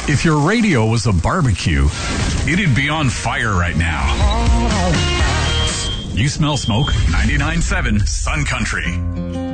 If your radio was a barbecue, it'd be on fire right now. You smell smoke? 99.7 Sun Country.